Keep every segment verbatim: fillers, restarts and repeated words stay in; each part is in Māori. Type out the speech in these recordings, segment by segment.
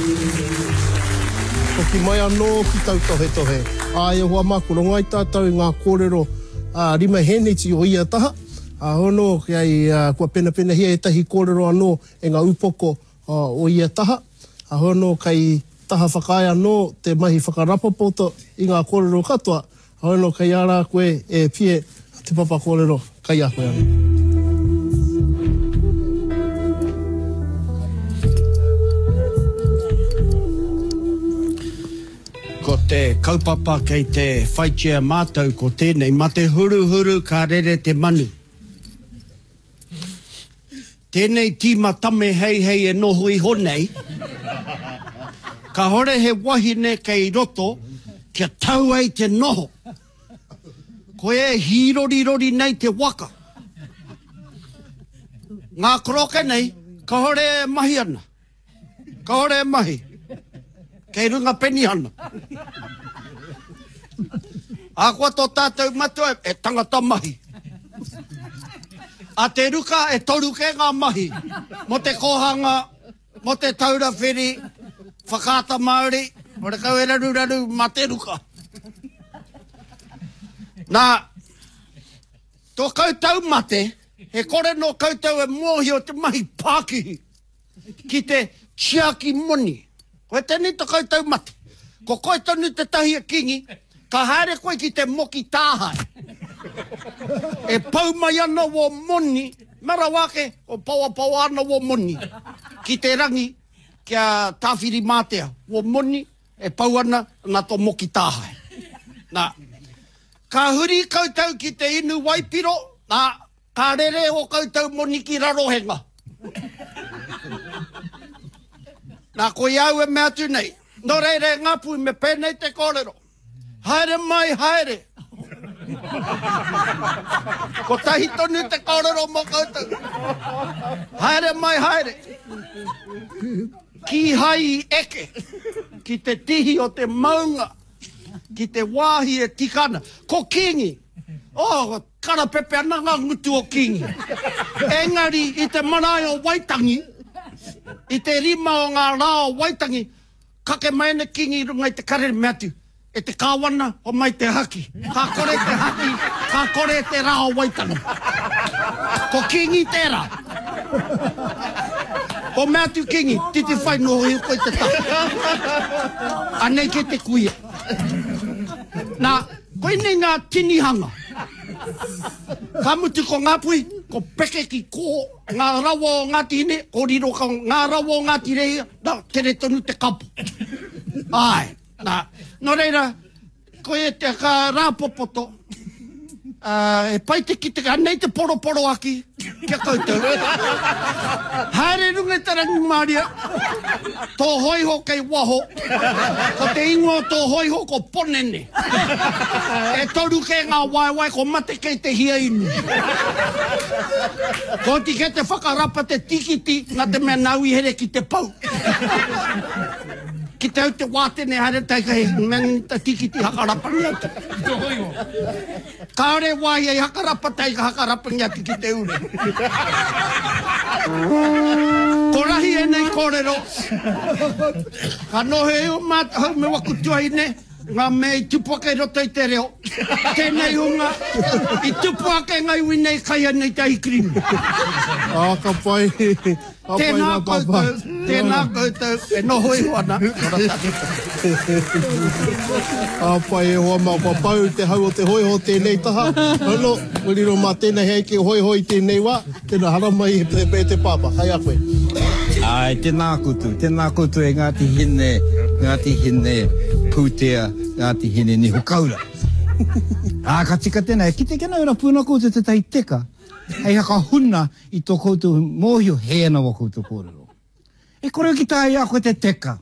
Ko ki mai anō ki tau tohe tohe. Ai hoa mako rongai tātou ngā kōrero uh, rima heneti o ia taha. A uh, hono kai uh, kua pena pena hia e tahi kōrero anō e ngā upoko uh, o ia taha. A uh, hono kai taha whakaia anō te mahi whakarapapoto i ngā kōrero katoa. A uh, hono kai ara koe e pie te papa kōrero kai a koe anō. Ko te kaupapa kei te whaitia mātou ko tēnei, ma te huru huru ka rere te manu. Tēnei tīma tame hei hei e noho i honei. Ka hore he wahine kei roto, kia tau ei te noho. Ko e hirori rori nei te waka. Ngā koroke nei, ka hore e mahi ana. Ka hore e mahi. Kei runga peni ana. A kua tō tātou matua e tangata mahi. A te ruka e toruke ngā mahi. Mo te kohanga, mo te taura whiri, whakata Māori, mo te kau e raru raru ma te ruka. Nā, tō koutou mate, he kore no koutou e mōhi o te mahi Pākihi. Ki te Chiaki Moni. Koe tēnei to koutou mate. Ko koe tonu te tahi a kingi, ka haere koe ki te moki tāhai. E pau mai ana wo moni, mara wake, o paua paua ana wo moni. Ki te rangi, kia tāwhiri mātea, wo moni, e pau ana na to moki tāhai. Nā, ka huri koutou ki te inu waipiro, nā, ka rere o koutou moni ki rarohenga. Nā ko iau e mea tu nei. Nō reire ngapu me pēnei te kōrero. Haere mai haere. Ko tahi tonu te kōrero mo koutou. Haere mai haere. Ki hai eke. Ki te tihi o te maunga. Ki te wāhi e tikana. Ko kingi. Oh, kara pepe ananga ngutu o kingi. Engari i te manae o Waitangi. I te rima o ngā rā o Waitangi, kake mai na kingi runga i te karere meatu. E te kāwana o mai te haki. Ka kore te haki, ka kore te rā o Waitangi. Ko kingi tērā. Ko meatu kingi, titi whai no hui koe te tā. Anei ke te kuia. Nā, koe nei ngā tinihanga. Ka mutu ko ngā pui, ko peke ki kō ngā rawa o Ngāti Hine, ko riro ka ngā rawa o Ngāti Reia, nā, tere tonu te kapu. Ai, nā, no reira, ko e te ka rāpopoto, uh, e pai te ki te ka, nei te poro poro aki, kia koutou. Haere runga te rangi Māria, tō hoiho kei waho, ko te ingoa tō hoiho ko ponene. E toru ke ngā waiwai ko mate kei te hia inu. Ko ti ke te whakarapa te tikiti, ngā te mea naui here ki te pau. Ki te au te wātene haere taika he, meni ta tikiti hakarapa ni atu. Ka ore wai ei hakarapa taika hakarapa ni atu ki te ure. Ko rahi e nei kōrero. Ka nohe o mata hau me wakutua i ne. Ngā me i tupua kei roto i te reo. Tēnei hunga. I tupua kei ngai winei kai anei tahi krimi. Ah, ka pai. Tēnā koutou. Tēnā koutou. E noho i wana. Ah, pai e hoa mau papau te hau o te hoiho tēnei taha. Hono, uriro mā tēnei hei ki hoiho i tēnei wā. Tēnā haramai i te, te pāpa. Hai a koe. Ai, tēnā koutou. Tēnā koutou e Ngāti Hine. Ngāti Hine. Pūtea, Ngāti Hine ni hukaura. Ā, ka tika tēnei, ki te kena ura pūna koutou te tai teka. Hei haka huna i tō koutou mōhio hēna wa koutou kōrero. E kore ki tāi a koe te teka.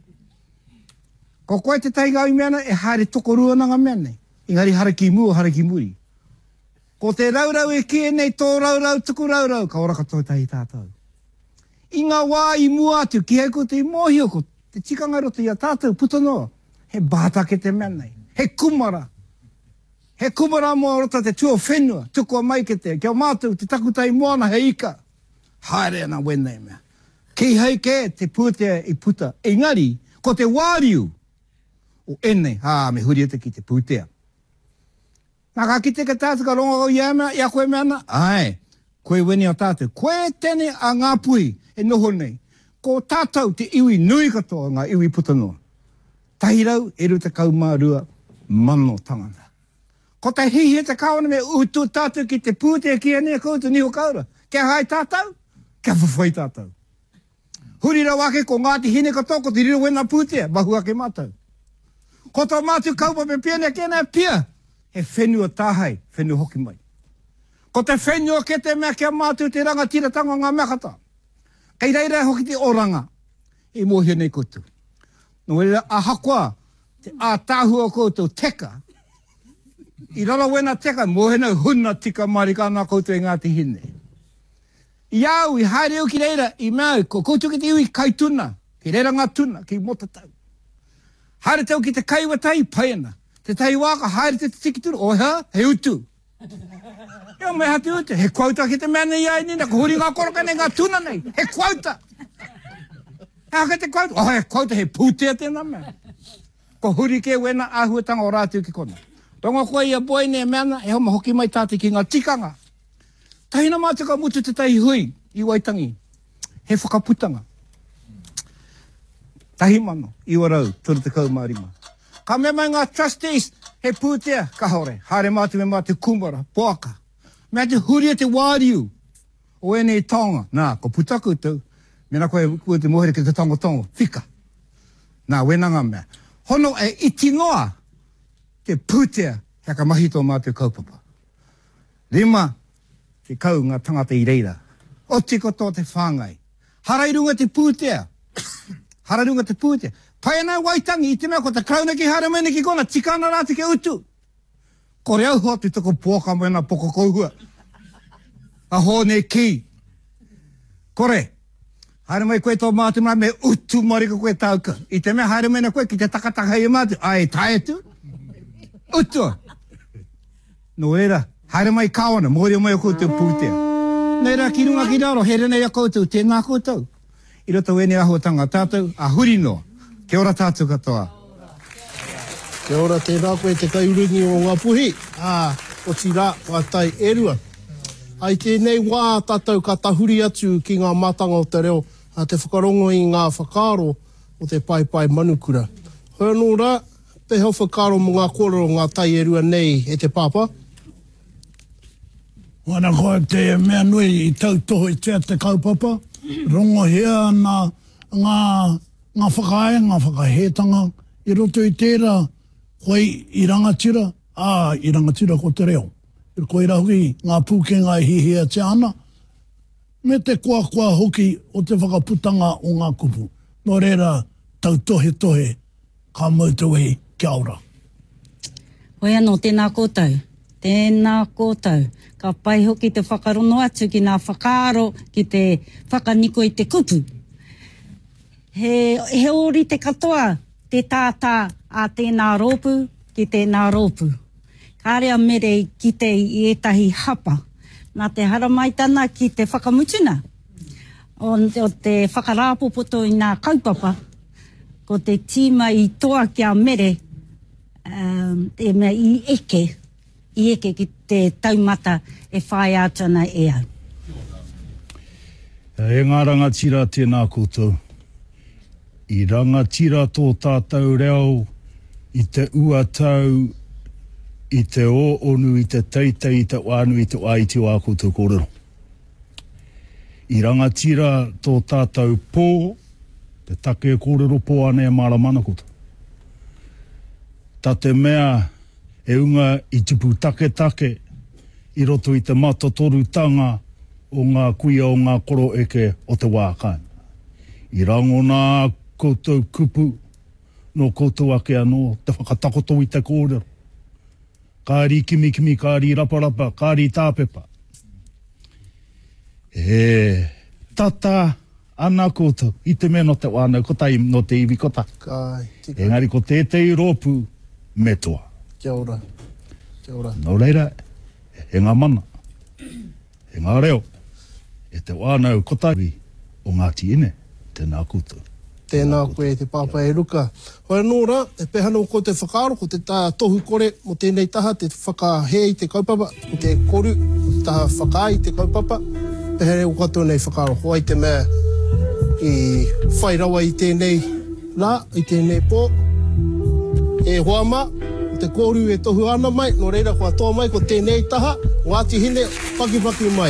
Ko koe te tai ngāi meana e haere toko rua nanga meana. Engari hara ki mua, hara ki muri. Ko te raurau e kie nei tō raurau, tuku raurau, ka ora katoa tai tātou. I ngā wā i mua atu, ki hei ko te mōhio ko te tikanga roto i a tātou putonoa. He bātake te mea nei. He kumara. He kumara mua rota te tua whenua. Tukua mai ke te. Kia mātou te takutai moana he ika. Haere ana wenei mea. Kei hei ke te pūtea i puta. Engari, ko te wāriu o ene, hā, me huriata ki te pūtea. Nā ka kite ka tātu ka rongo o ia mea, ia koe mea na? Ai, koe weni o tātu. Koe tene a ngā pui e noho nei. Ko tātou te iwi nui katoa ngā iwi puta noa. Tahirau, e ruta kaumārua, mano tangana. Ko te hihi te kawana me utu tātou ki te pūtea ki ane koutu niho kaura. Kia hai tātou, kia whawhai tātou. Huri rau ake ko ngāti hine katoa, ko te riro wena pūtea, mahu ake mātou. Ko tō mātu kaupa pe pianea kēnā pia, he whenua tāhai, whenua hoki mai. Ko te whenua ke te mea kia mātu te ranga tiratanga ngā mea kata. Kei reira hoki te oranga, e mōhia nei koutou. No reira a hakoa, te a tāhua koutou teka. I rara wena teka, mōhia nei huna tika marika nā koutou e ngāti hine. I au, i haere au ki reira, i mau, ko koutou ki te iwi kai tuna, ki reira ngā tuna, ki mota tau. Haere tau ki te kaiwa tai, paena. Te tai waka, haere te tiki turu, o hea, he utu. Ia mai hati utu, he kauta ki te mea nei ai nina, ko huri ngā koroka nei ngā tuna nei, he kauta. He haka te kauta, o he kauta, he pūtea tēnā mea. Ko huri ke wena āhuatanga o rātiu ki kona. Tonga koe ia boi nei meana, e homa hoki mai tāte ki ngā tikanga. Tahina mātuka mutu te tai hui, i Waitangi. He whakaputanga. Tahi mano, i warau, turu te kaumārima. Ka mea mai ngā trustees, he pūtea, ka hore, haere mātu me mātu kumara, poaka. Mea te huria te wāriu, o ene i taonga. Nā, ko putaku tau, mena koe kua te mohere ki te tongo tongo, whika. Nā, wenanga mea. Hono e iti noa, te pūtea, hea ka mahi tō mātu kaupapa. Rima, te kau ngā tangata i reira. O tiko tō te whāngai. Harairunga te pūtea. Hararunga te pūtea. Pai anā Waitangi, i te mea ko te krauna ki hara mene ki kona, tikana rā te ke utu. Ko reo hoa te toko pōka mena poko kouhua. A hō ne ki. Kore, hara mai koe tō mātu mā me utu marika koe tauka. I te mea hara mene koe ki te takataka hei mātu. Ai, tae tu. Utu. No era, hara mai kawana, mōre mai o koutou pūtea. Nei rā ki runga ki raro, here nei a koutou, tēnā koutou. I roto wene ahuatanga tātou, a huri noa. Kia ora tātou katoa. Kia ora tēnā koe te kaiurungi o ngā puhi. Ah, o tira, wātai e rua. Ai tēnei wā tātou ka tahuri atu ki ngā mātanga o te reo, a te whakarongo i ngā whakaro o te pai pai manukura. Hoi anō rā, pehau whakaro mo ngā kōrero ngā tai e rua nei e te pāpā. Wana koe te mea nui i tau toho i tea te kaupapa. Rongo hea ngā, ngā, ngā whakae, ngā whakahetanga. I roto i tērā, koe i rangatira, ā, i rangatira ko te reo. I koe rahui, ngā pūkenga i hihia te ana. Me te kua kua hoki o te whakaputanga o ngā kupu. Nō reira, tau tohe tohe, ka mautu e kia ora. Hoi anō, tēnā kōtau. Tēnā kōtau. Ka pai hoki te whakarono atu ki ngā whakaaro ki te whakaniko i te kupu. He, he ori te katoa, te tātā a tēnā rōpu ki tēnā rōpu. Kārea mere ki te i etahi hapa. Nā te haramaitana ki te whakamutuna. O, o te whakarāpopoto i ngā kaupapa. Ko te tīma i toa kia mere, um, te mea i eke. I eke ki te taumata e whai ātana e au. E ngā rangatira tēnā koutou. I rangatira tō tātou reo, i te ua tau, i te o onu, i te teitei, i te wānu, i te wai te wā koutou kōrero. I rangatira tō tātou pō, te take kōrero pō ane e māramana koutou. Tā te mea, e unga i tupu take take i roto i te matatoru-tanga o ngā kuia o ngā koro eke o te wākai. I rango nā koutou kupu no koutou ake anō, te whakatakoto i te kōrero. Kāri kimi kimi, kāri raparapa, kāri tāpepa. E tata ana koutou, i te mea no te wānau, ko tai no te iwi kota. Kai, tika. Engari ko tētei rōpu me toa. Kia ora. Kia ora. Nō reira, e ngā mana, e ngā reo, e te wānau kotai o Ngāti Ine. tēnā koutou. Tēnā koe te pāpai e ruka. Hoi anō rā, e pehana o ko te whakaaro, ko te tā tohu kore mo tēnei taha, te whakahea i te kaupapa, ko te koru, ko te taha whakai i te kaupapa, pehane o katoa nei whakaaro. Hoa i te mea i whai rawa i tēnei rā, i tēnei pō, e hoa mā, ko te koru e tohu ana mai, no reira kua toa mai ko tēnei taha, Ngāti Hine, paki paki mai.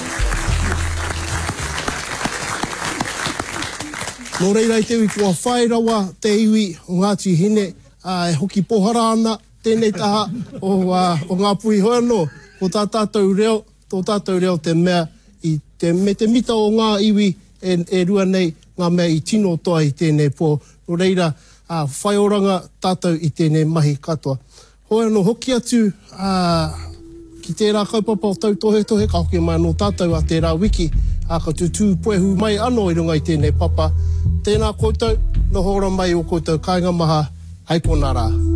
Nō reira i te iwi kua whai rawa te iwi o Ngāti Hine, uh, e hoki pohara ana tēnei taha o, uh, o ngā pui hoi anō, ko tā tātou reo, tō tātou reo te mea, i te, me te mita o ngā iwi e, e rua nei ngā mea i tino toa i tēnei pō. Nō reira, uh, whai oranga tātou i tēnei mahi katoa. Hoi anō hoki atu, uh, ki tērā kaupapa o tau tohe tohe, ka hoki mai anō tātou a tērā wiki, a ka tutu poehu mai anō i runga i tēnei papa. Tēnā koutou, nohora mai o koutou, kāinga maha, hei pōnā rā.